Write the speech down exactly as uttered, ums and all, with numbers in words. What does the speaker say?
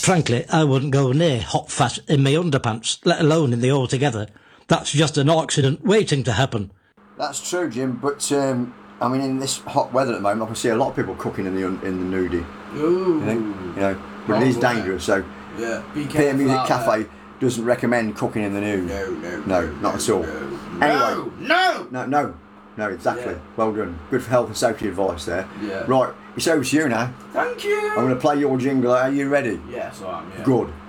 Frankly, I wouldn't go near hot fat in my underpants, let alone in the altogether. That's just an accident waiting to happen. That's true, Jim, but um, I mean, in this hot weather at the moment, I can see a lot of people cooking in the in the nudie. Ooh. You know, you know but it is dangerous, so yeah, be careful. Peter Music out Cafe there. doesn't recommend cooking in the nude. No, no, no, no, not no, at all. No, Anyway, no, no, no, no, exactly. Yeah. Well done. Good for health and safety advice there. Yeah. Right, it's over to you now. Thank you. I'm going to play your jingle. Are you ready? Yes, I am. Yeah. Good.